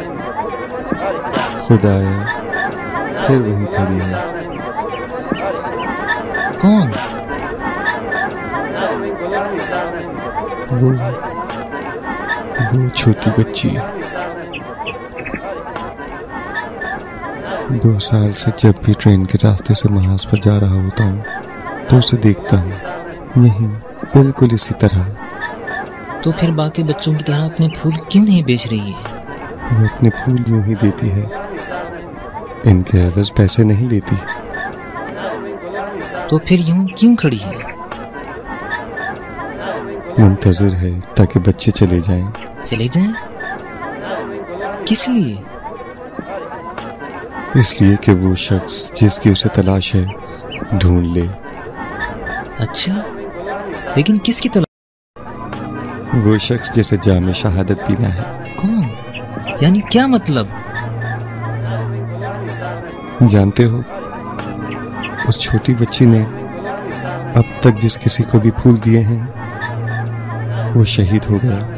खुदाया फिर वही खड़ी है। कौन? वो छोटी बच्ची। 2 साल से जब भी ट्रेन के रास्ते से महाज पर जा रहा होता हूँ तो उसे देखता हूँ, यही बिल्कुल इसी तरह। तो फिर बाकी बच्चों की तरह अपने फूल क्यों नहीं बेच रही है? वो अपने फूल यूं ही देती है, इनके एवज पैसे नहीं लेती। तो फिर यूं क्यों खड़ी है? मुंतजिर है ताकि बच्चे चले जाएं। चले जाएं? किस लिए? इसलिए कि वो शख्स जिसकी उसे तलाश है ढूंढ ले। अच्छा, लेकिन किसकी तलाश? वो शख्स जिसे जामे शहादत पीना है। कौन? यानी क्या मतलब? जानते हो, उस छोटी बच्ची ने अब तक जिस किसी को भी फूल दिए हैं वो शहीद हो गया।